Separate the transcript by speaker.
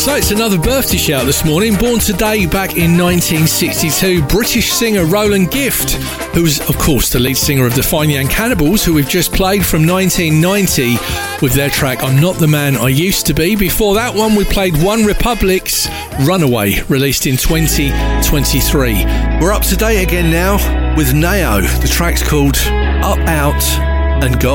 Speaker 1: So it's another birthday shout this morning. Born today back in 1962, British singer Roland Gift, who was, of course, the lead singer of the Fine Young Cannibals, who we've just played from 1990 with their track I'm Not the Man I Used to Be. Before that one, we played One Republic's Runaway, released in 2023. We're up to date again now with Nao. The track's called Up, Out and Gone.